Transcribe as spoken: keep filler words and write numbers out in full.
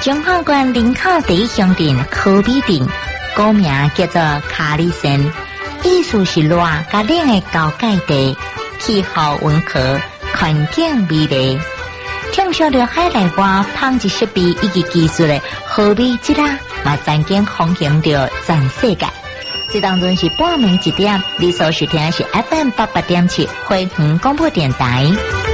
中华县林口第一乡镇科比镇，古名叫做卡里森，意思是热甲冷的高界地，气候温和，环境美丽。畅销了海内外纺织设备以及技术的河美质啦，嘛曾经风行着全世界。这当中是半暝一点，你所收听的是 F M 八八点七，花园广播电台。